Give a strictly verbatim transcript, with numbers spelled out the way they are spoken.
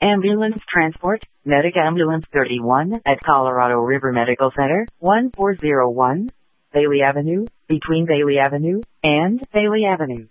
Ambulance transport, Medic Ambulance thirty-one at Colorado River Medical Center, one four zero one, Bailey Avenue, between Bailey Avenue and Bailey Avenue.